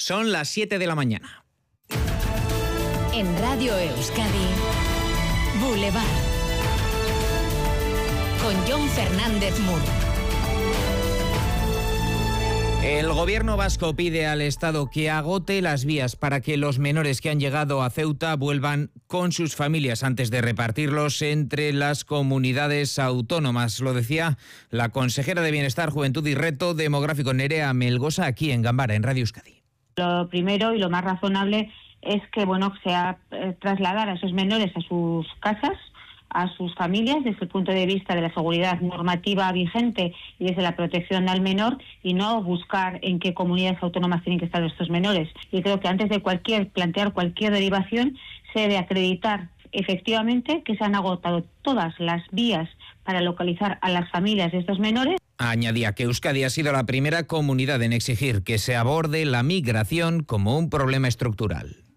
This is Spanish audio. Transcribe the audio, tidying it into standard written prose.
Son las 7 de la mañana. En Radio Euskadi, Boulevard. Con Jon Fernández Mur. El gobierno vasco pide al Estado que agote las vías para que los menores que han llegado a Ceuta vuelvan con sus familias antes de repartirlos entre las comunidades autónomas. Lo decía la consejera de Bienestar, Juventud y Reto Demográfico, Nerea Melgosa, aquí en Gambara, en Radio Euskadi. Lo primero y lo más razonable es que sea trasladar a esos menores a sus casas, a sus familias, desde el punto de vista de la seguridad normativa vigente y desde la protección al menor, y no buscar en qué comunidades autónomas tienen que estar estos menores. Y creo que antes de plantear cualquier derivación, se debe acreditar efectivamente que se han agotado todas las vías para localizar a las familias de estos menores. Añadía que Euskadi ha sido la primera comunidad en exigir que se aborde la migración como un problema estructural.